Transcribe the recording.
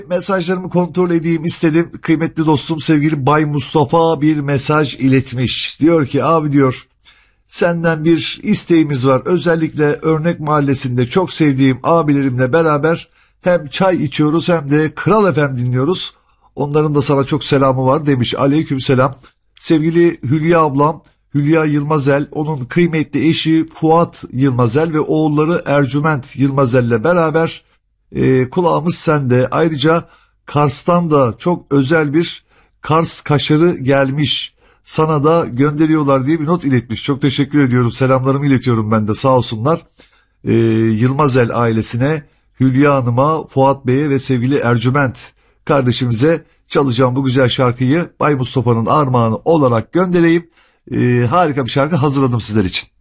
Mesajlarımı kontrol edeyim istedim. Kıymetli dostum sevgili Bay Mustafa bir mesaj iletmiş. Diyor ki abi diyor senden bir isteğimiz var. Özellikle Örnek Mahallesi'nde çok sevdiğim abilerimle beraber hem çay içiyoruz hem de Kral FM dinliyoruz. Onların da sana çok selamı var demiş. Aleykümselam. Sevgili Hülya ablam Hülya Yılmazel, onun kıymetli eşi Fuat Yılmazel ve oğulları Ercüment Yılmazel'le beraber kulağımız sende. Ayrıca Kars'tan da çok özel bir Kars kaşarı gelmiş. Sana da gönderiyorlar diye bir not iletmiş. Çok teşekkür ediyorum. Selamlarımı iletiyorum ben de sağ olsunlar. Yılmazel ailesine, Hülya Hanım'a, Fuat Bey'e ve sevgili Ercüment kardeşimize çalacağım bu güzel şarkıyı Bay Mustafa'nın armağanı olarak göndereyim. Harika bir şarkı hazırladım sizler için.